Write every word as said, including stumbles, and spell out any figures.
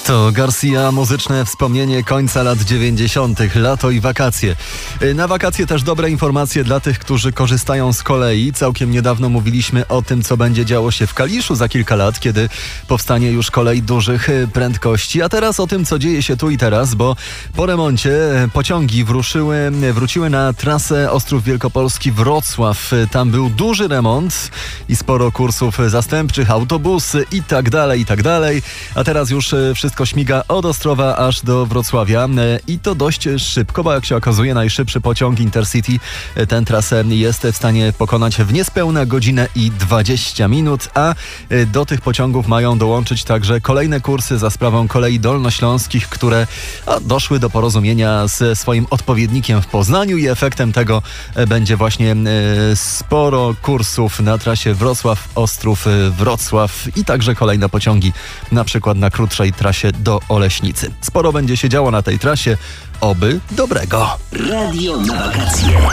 To Garcia, muzyczne wspomnienie końca lat dziewięćdziesiątych, lato i wakacje. Na wakacje też dobre informacje dla tych, którzy korzystają z kolei. Całkiem niedawno mówiliśmy o tym, co będzie działo się w Kaliszu za kilka lat, kiedy powstanie już kolej dużych prędkości. A teraz o tym, co dzieje się tu i teraz, bo po remoncie pociągi wruszyły, wróciły na trasę Ostrów Wielkopolski-Wrocław. Tam był duży remont i sporo kursów zastępczych, autobusy i tak dalej, i tak dalej. A teraz już wszystko śmiga od Ostrowa aż do Wrocławia i to dość szybko, bo jak się okazuje, najszybszy pociąg Intercity tę trasę jest w stanie pokonać w niespełna godzinę i dwadzieścia minut, a do tych pociągów mają dołączyć także kolejne kursy za sprawą kolei dolnośląskich, które doszły do porozumienia ze swoim odpowiednikiem w Poznaniu i efektem tego będzie właśnie sporo kursów na trasie Wrocław-Ostrów-Wrocław i także kolejne pociągi, na przykład na krótszej trasie do Oleśnicy. Sporo będzie się działo na tej trasie, oby dobrego. Radio na wakacje.